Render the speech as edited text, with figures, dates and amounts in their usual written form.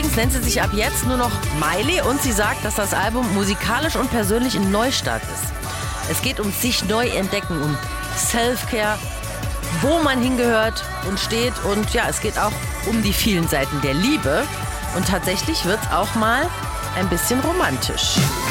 Übrigens nennt sie sich ab jetzt nur noch Miley und sie sagt, dass das Album musikalisch und persönlich ein Neustart ist. Es geht um sich neu entdecken, um Self-Care, wo man hingehört und steht. Und ja, es geht auch um die vielen Seiten der Liebe. Und tatsächlich wird es auch mal ein bisschen romantisch.